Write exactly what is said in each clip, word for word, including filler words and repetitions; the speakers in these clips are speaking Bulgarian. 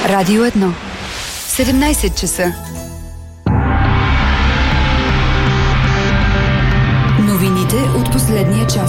Радио едно. седемнайсет часа. Новините от последния час.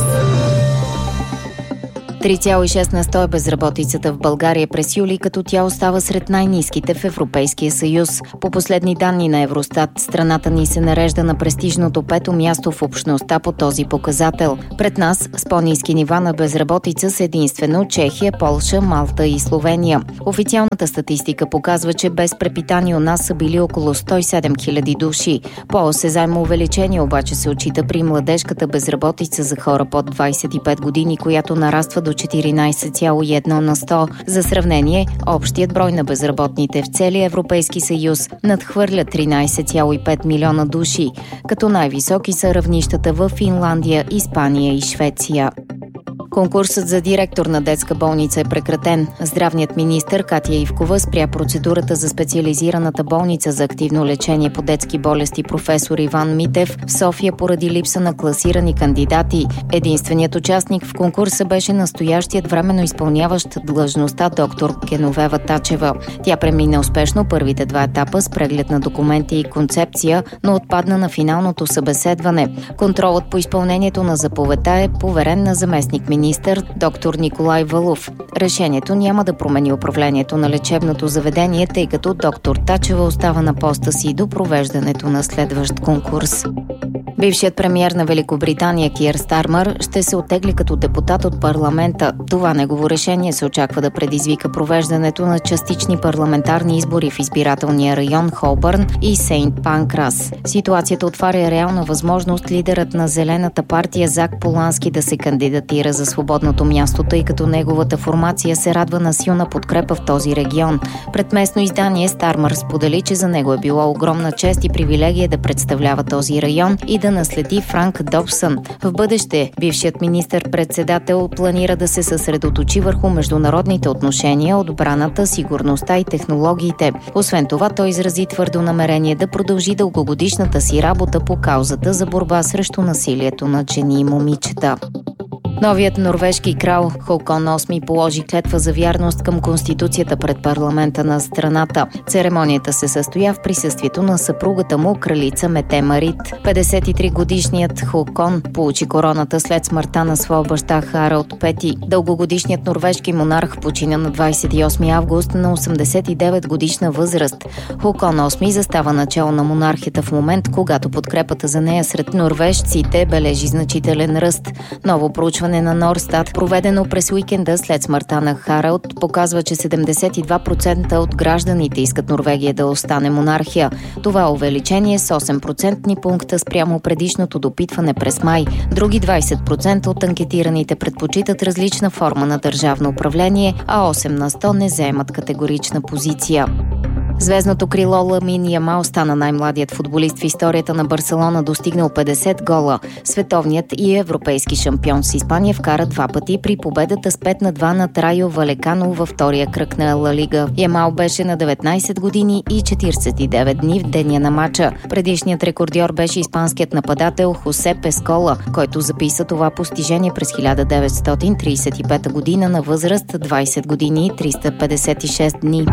три цяло и шест на сто е безработицата в България през юли, като тя остава сред най-ниските в Европейския съюз. По последни данни на Евростат, страната ни се нарежда на престижното пето място в общността по този показател. Пред нас с по-ниски нива на безработица са единствено Чехия, Полша, Малта и Словения. Официалната статистика показва, че без препитание у нас са били около сто и седем хиляди души. По-осезаемо увеличение обаче се отчита при младежката безработица за хора под двайсет и пет години, която нараства до четиринайсет цяло и едно на сто. За сравнение, общият брой на безработните в целия Европейски съюз надхвърля тринайсет цяло и пет милиона души, като най-високи са равнищата в Финландия, Испания и Швеция. Конкурсът за директор на детска болница е прекратен. Здравният министър Катя Ивкова спря процедурата за специализираната болница за активно лечение по детски болести професор Иван Митев в София поради липса на класирани кандидати. Единственият участник в конкурса беше настоящият временно изпълняващ длъжността доктор Геновева Тачева. Тя премина успешно първите два етапа с преглед на документи и концепция, но отпадна на финалното събеседване. Контролът по изпълнението на заповедта е поверен на заместник министър министър доктор Николай Валов. Решението няма да промени управлението на лечебното заведение, тъй като доктор Тачева остава на поста си до провеждането на следващ конкурс. Бившият премиер на Великобритания Киър Стармър ще се оттегли като депутат от парламента. Това негово решение се очаква да предизвика провеждането на частични парламентарни избори в избирателния район Холбърн и Сейнт Панкрас. Ситуацията отваря реална възможност лидерът на Зелената партия Зак Полански да се кандидатира за свободното място, тъй като неговата формация се радва на силна подкрепа в този регион. Пред местно издание Стармър сподели, че за него е било огромна чест и привилегия да представлява този район и да наследи Франк Добсън. В бъдеще бившият министър-председател планира да се съсредоточи върху международните отношения, отбраната, сигурността и технологиите. Освен това, той изрази твърдо намерение да продължи дългогодишната си работа по каузата за борба срещу насилието над жени и момичета. Новият норвежки крал Хокон осми положи клетва за вярност към Конституцията пред парламента на страната. Церемонията се състоя в присъствието на съпругата му, кралица Мете Марит. петдесет и три годишният Хокон получи короната след смъртта на своя баща Харалд Пети. Дългогодишният норвежки монарх почина на двайсет и осми август на осемдесет и девет годишна възраст. Хокон осми застава начало на монархията в момент, когато подкрепата за нея сред норвежците бележи значителен ръст. Ново проучване на Норстат, проведено през уикенда след смъртта на Харалд, показва, че седемдесет и два процента от гражданите искат Норвегия да остане монархия. Това увеличение с осем процентни пункта спрямо предишното допитване през май. Други двайсет процента от анкетираните предпочитат различна форма на държавно управление, а осем на сто не заемат категорична позиция. Звездното крило Ламин Ямал стана най-младият футболист в историята на Барселона, достигнал петдесет гола. Световният и европейски шампион с Испания вкара два пъти при победата с пет на два над Райо Валекано във втория кръг на Ла Лига. Ямал беше на деветнайсет години и четирийсет и девет дни в деня на мача. Предишният рекордьор беше испанският нападател Хосе Пескола, който записа това постижение през хиляда деветстотин трийсет и пета година на възраст двайсет години и триста петдесет и шест дни.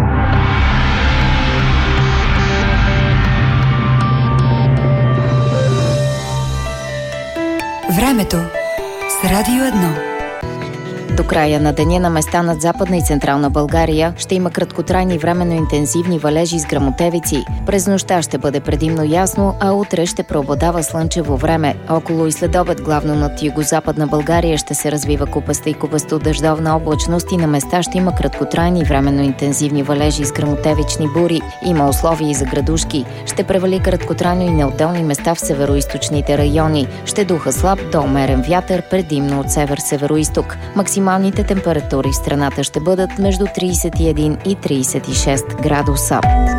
Времето с Радио едно. До края на деня на места над Западна и Централна България ще има краткотрайни временно интензивни валежи с гръмотевици. През нощта ще бъде предимно ясно, а утре ще преобладава слънчево време. Около и следобед главно над югозападна България ще се развива купаста и купасто-дъждовна облачност и на места ще има краткотрайни временно интензивни валежи с гръмотевични бури. Има условия и за градушки. Ще превали краткотрайно и на отделни места в североизточните райони. Ще духа слаб до умерен вятър, предимно от север-североизток. Максималните температури в страната ще бъдат между трийсет и един и трийсет и шест градуса.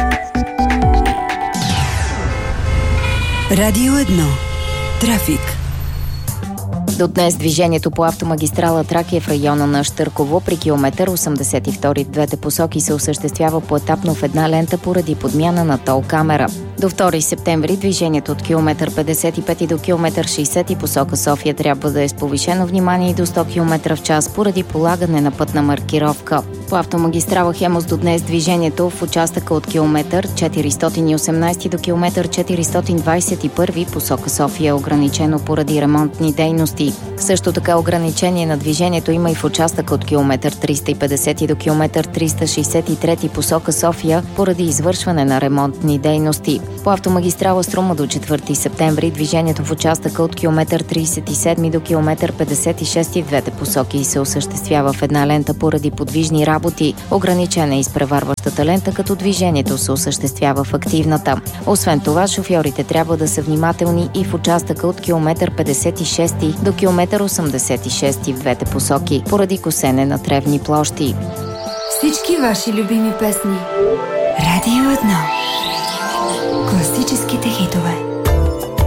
Радио едно. Трафик. До днес движението по автомагистрала Тракия в района на Щърково при километър осемдесет и втори в двете посоки се осъществява поетапно в една лента поради подмяна на тол камера. До втори септември движението от километър петдесет и пет до километър шейсет и посока София трябва да е с повишено внимание и до сто километра в час поради полагане на пътна маркировка. По автомагистрала Хемус до днес движението в участъка от километър четиристотин и осемнадесет до километър четиристотин двадесет и първи посока София е ограничено поради ремонтни дейности. Също така ограничение на движението има и в участъка от километър триста и петдесет до километър триста шейсет и три посока София поради извършване на ремонтни дейности. По автомагистрала Струма до четвърти септември движението в участъка от километър тридесет и седми до километър петдесет и шести в двете посоки се осъществява в една лента поради подвижни работи. Ограничена е изпреварващата лента, като движението се осъществява в активната. Освен това, шофьорите трябва да са внимателни и в участъка от километър петдесет и шести до километър осемдесет и шести в двете посоки, поради косене на тревни площи. Всички ваши любими песни. Радио едно.